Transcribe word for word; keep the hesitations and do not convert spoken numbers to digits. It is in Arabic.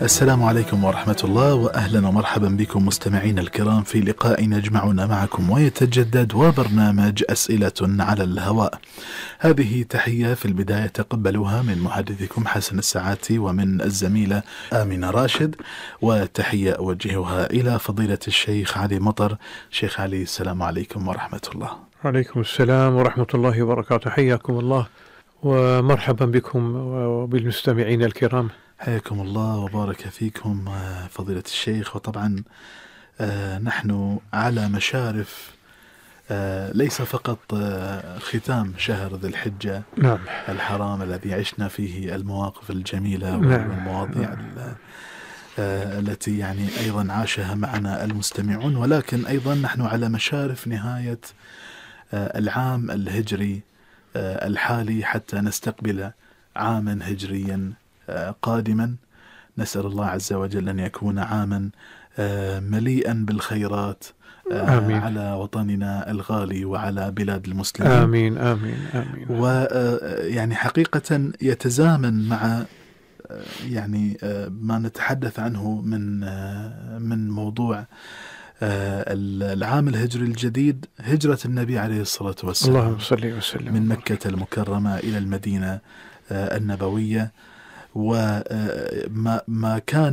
السلام عليكم ورحمة الله، وأهلا ومرحبا بكم مستمعين الكرام في لقاء يجمعنا معكم ويتجدد، وبرنامج أسئلة على الهواء. هذه تحية في البداية تقبلوها من محدثكم حسن الساعاتي ومن الزميلة آمنة راشد، وتحية أوجهها إلى فضيلة الشيخ علي مطر. شيخ علي، السلام عليكم ورحمة الله. وعليكم السلام ورحمة الله وبركاته. حياكم الله ومرحبا بكم وبالمستمعين الكرام. حياكم الله وبارك فيكم فضيلة الشيخ. وطبعا آه نحن على مشارف آه ليس فقط آه ختام شهر ذي الحجة نعم. الحرام الذي عشنا فيه المواقف الجميلة نعم. والمواضيع نعم. آه التي يعني أيضا عاشها معنا المستمعون، ولكن أيضا نحن على مشارف نهاية آه العام الهجري آه الحالي، حتى نستقبل عاما هجريا قادما. نسأل الله عز وجل أن يكون عاما مليئا بالخيرات آمين. على وطننا الغالي وعلى بلاد المسلمين. آمين آمين آمين. ويعني حقيقة يتزامن مع يعني ما نتحدث عنه من من موضوع العام الهجري الجديد، هجرة النبي عليه الصلاة والسلام اللهم صل وسلم من مكة المكرمة إلى المدينة النبوية، وما ما كان